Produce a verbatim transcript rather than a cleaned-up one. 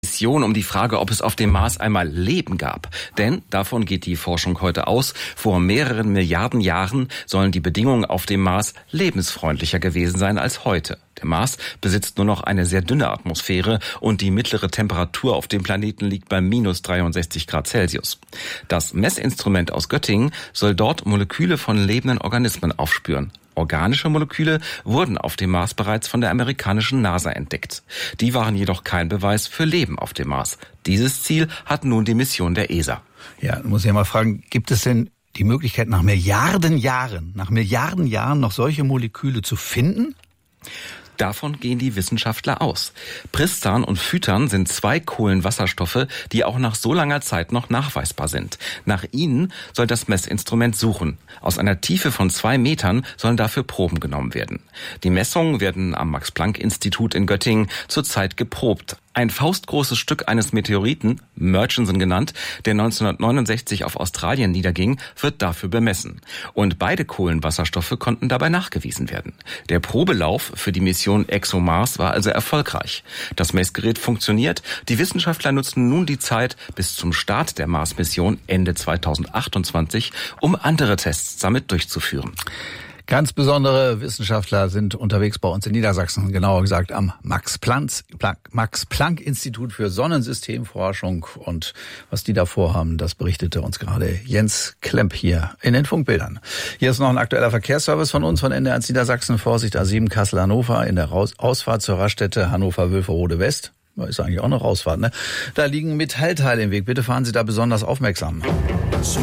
Mission um die Frage, ob es auf dem Mars einmal Leben gab. Denn, davon geht die Forschung heute aus, vor mehreren Milliarden Jahren sollen die Bedingungen auf dem Mars lebensfreundlicher gewesen sein als heute. Der Mars besitzt nur noch eine sehr dünne Atmosphäre und die mittlere Temperatur auf dem Planeten liegt bei minus dreiundsechzig Grad Celsius. Das Messinstrument aus Göttingen soll dort Moleküle von lebenden Organismen aufspüren. Organische Moleküle wurden auf dem Mars bereits von der amerikanischen NASA entdeckt. Die waren jedoch kein Beweis für Leben auf dem Mars. Dieses Ziel hat nun die Mission der E S A. Ja, muss ich ja mal fragen, gibt es denn die Möglichkeit, nach Milliarden Jahren, nach Milliarden Jahren noch solche Moleküle zu finden? Davon gehen die Wissenschaftler aus. Pristan und Phytan sind zwei Kohlenwasserstoffe, die auch nach so langer Zeit noch nachweisbar sind. Nach ihnen soll das Messinstrument suchen. Aus einer Tiefe von zwei Metern sollen dafür Proben genommen werden. Die Messungen werden am Max-Planck-Institut in Göttingen zurzeit geprobt. Ein faustgroßes Stück eines Meteoriten, Murchison genannt, der neunzehnhundertneunundsechzig auf Australien niederging, wird dafür bemessen. Und beide Kohlenwasserstoffe konnten dabei nachgewiesen werden. Der Probelauf für die Mission ExoMars war also erfolgreich. Das Messgerät funktioniert. Die Wissenschaftler nutzen nun die Zeit bis zum Start der Mars-Mission Ende zweitausendachtundzwanzig, um andere Tests damit durchzuführen. Ganz besondere Wissenschaftler sind unterwegs bei uns in Niedersachsen, genauer gesagt am Max-Planck-Institut für Sonnensystemforschung. Und was die da vorhaben, das berichtete uns gerade Jens Klemp hier in den Funkbildern. Hier ist noch ein aktueller Verkehrsservice von uns, von N D R eins Niedersachsen. Vorsicht, A sieben Kassel-Hannover in der Ausfahrt zur Raststätte Hannover-Wülferode West. Ist eigentlich auch noch Ausfahrt, ne? Da liegen Metallteile im Weg. Bitte fahren Sie da besonders aufmerksam.